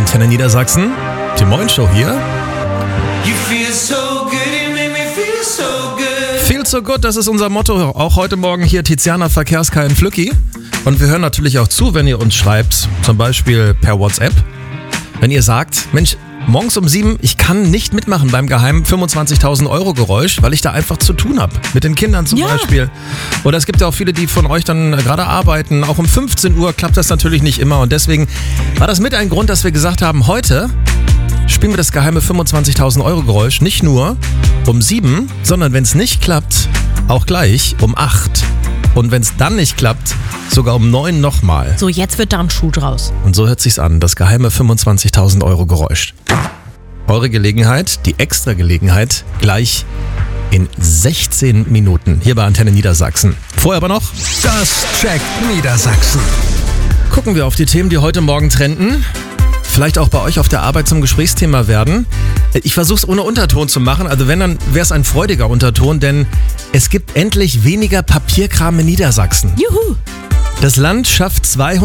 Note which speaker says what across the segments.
Speaker 1: Antenne Niedersachsen. Die Moin-Show hier. Feel so good, das ist unser Motto. Auch heute Morgen hier Tiziana Verkehrskai in Flücki. Und wir hören natürlich auch zu, wenn ihr uns schreibt, zum Beispiel per WhatsApp. Wenn ihr sagt, Mensch, morgens um 7, ich kann nicht mitmachen beim geheimen 25.000 Euro Geräusch, weil ich da einfach zu tun habe. Mit den Kindern zum Beispiel. Oder es gibt ja auch viele, die von euch dann gerade arbeiten. Auch um 15 Uhr klappt das natürlich nicht immer. Und deswegen war das mit ein Grund, dass wir gesagt haben, heute spielen wir das geheime 25.000 Euro Geräusch nicht nur um 7, sondern wenn es nicht klappt, auch gleich um 8. Und wenn es dann nicht klappt, sogar um 9 nochmal.
Speaker 2: So, jetzt wird da ein Schuh draus.
Speaker 1: Und so hört sich's an, das geheime 25.000 Euro Geräusch. Eure Gelegenheit, die extra Gelegenheit, gleich in 16 Minuten hier bei Antenne Niedersachsen. Vorher aber noch
Speaker 3: Das checkt Niedersachsen.
Speaker 1: gucken wir auf die Themen, die heute Morgen trenden. Vielleicht auch bei euch auf der Arbeit zum Gesprächsthema werden. Ich versuche es ohne Unterton zu machen, also wenn, dann wäre es ein freudiger Unterton, denn es gibt endlich weniger Papierkram in Niedersachsen.
Speaker 2: Juhu!
Speaker 1: Das Land schafft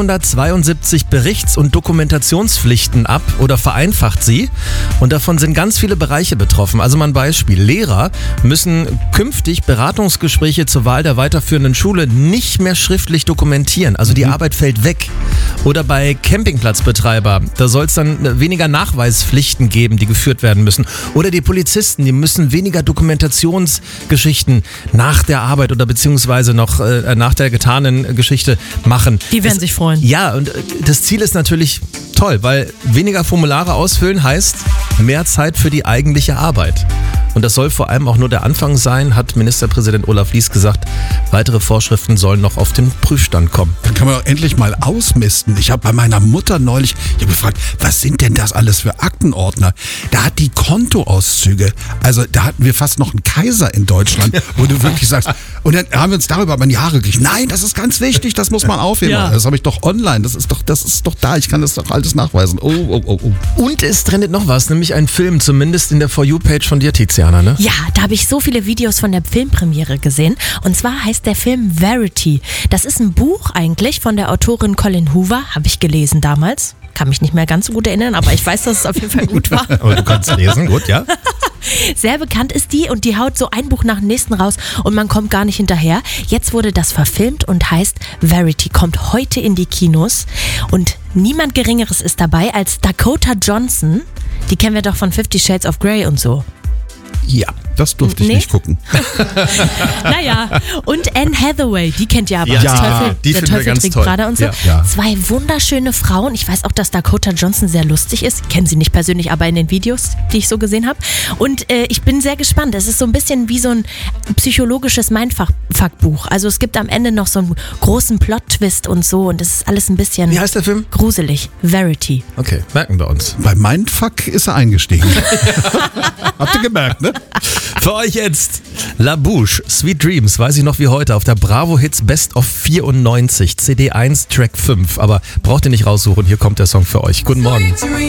Speaker 1: 272 Berichts- und Dokumentationspflichten ab oder vereinfacht sie. Und davon sind ganz viele Bereiche betroffen. Also mal ein Beispiel. Lehrer müssen künftig Beratungsgespräche zur Wahl der weiterführenden Schule nicht mehr schriftlich dokumentieren. Also die Arbeit fällt weg. Oder bei Campingplatzbetreiber, da soll es dann weniger Nachweispflichten geben, die geführt werden müssen. Oder die Polizisten, die müssen weniger Dokumentationsgeschichten nach der Arbeit oder beziehungsweise noch nach der getanen Geschichte machen.
Speaker 2: Die werden sich freuen.
Speaker 1: Ja, und das Ziel ist natürlich toll, weil weniger Formulare ausfüllen heißt mehr Zeit für die eigentliche Arbeit. Und das soll vor allem auch nur der Anfang sein, hat Ministerpräsident Olaf Lies gesagt. Weitere Vorschriften sollen noch auf den Prüfstand kommen.
Speaker 3: Dann kann man auch endlich mal ausmisten. Ich habe bei meiner Mutter neulich gefragt, was sind denn das alles für Aktenordner? Da hat die Kontoauszüge, also da hatten wir fast noch einen Kaiser in Deutschland, wo du wirklich sagst, und dann haben wir uns darüber aber in die Haare gekriegt. Nein, das ist ganz wichtig, das muss man aufheben.
Speaker 2: Ja.
Speaker 3: Das habe ich doch online, das ist doch da, ich kann das doch alles nachweisen. Oh.
Speaker 1: Und es trendet noch was, nämlich ein Film, zumindest in der For You-Page von dir, Tiziana, ne?
Speaker 2: Ja, da habe ich so viele Videos von der Filmpremiere gesehen. Und zwar heißt der Film Verity. Das ist ein Buch eigentlich von der Autorin Colleen Hoover, habe ich gelesen damals. Kann mich nicht mehr ganz so gut erinnern, aber ich weiß, dass es auf jeden Fall gut war.
Speaker 1: Aber du kannst lesen, gut, ja?
Speaker 2: Sehr bekannt ist die und die haut so ein Buch nach dem nächsten raus und man kommt gar nicht hinterher. Jetzt wurde das verfilmt und heißt Verity, kommt heute in die Kinos und niemand Geringeres ist dabei als Dakota Johnson. Die kennen wir doch von 50 Shades of Grey und so.
Speaker 3: Ja, das durfte ich nicht gucken.
Speaker 2: Naja, und Anne Hathaway, die kennt ihr aber.
Speaker 1: Ja,
Speaker 2: als Teufel,
Speaker 1: die
Speaker 2: der
Speaker 1: finden wir
Speaker 2: Teufel
Speaker 1: ganz
Speaker 2: trägt
Speaker 1: toll.
Speaker 2: Prada und so.
Speaker 1: Ja.
Speaker 2: Zwei wunderschöne Frauen. Ich weiß auch, dass Dakota Johnson sehr lustig ist. Ich kenne sie nicht persönlich, aber in den Videos, die ich so gesehen habe. Und ich bin sehr gespannt. Es ist so ein bisschen wie so ein psychologisches Mindfuck-Buch. Also es gibt am Ende noch so einen großen Plot-Twist und so. Und es ist alles ein bisschen
Speaker 1: Wie heißt der Film?
Speaker 2: gruselig. Verity.
Speaker 1: Okay, merken wir uns.
Speaker 3: Bei Mindfuck ist er eingestiegen. Habt ihr gemerkt, ne?
Speaker 1: Für euch jetzt La Bouche, Sweet Dreams, weiß ich noch wie heute, auf der Bravo Hits Best of 94, CD 1, Track 5. Aber braucht ihr nicht raussuchen, hier kommt der Song für euch. Guten Morgen.